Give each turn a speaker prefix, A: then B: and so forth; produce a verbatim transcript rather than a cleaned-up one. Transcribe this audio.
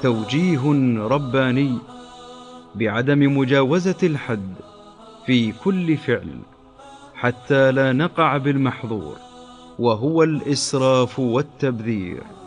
A: توجيه رباني بعدم مجاوزة الحد في كل فعل حتى لا نقع بالمحظور، وهو الإسراف والتبذير.